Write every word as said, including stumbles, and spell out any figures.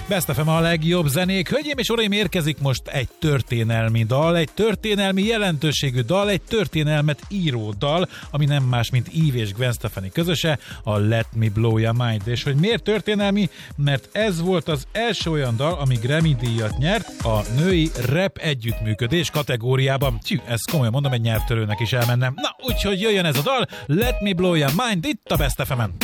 Best ef em a legjobb zenék. Hölgyeim és uraim, érkezik most egy történelmi dal, egy történelmi jelentőségű dal, egy történelmet író dal, ami nem más, mint Eve és Gwen Stefani közöse, a Let Me Blow Your Mind. És hogy miért történelmi? Mert ez volt az első olyan dal, ami Grammy díjat nyert a női rap együttműködés kategóriában. Tű, ezt komolyan mondom, egy nyelvtörőnek is elmennem. Na, úgyhogy jöjjön ez a dal, Let Me Blow Your Mind, itt a Best ef emen.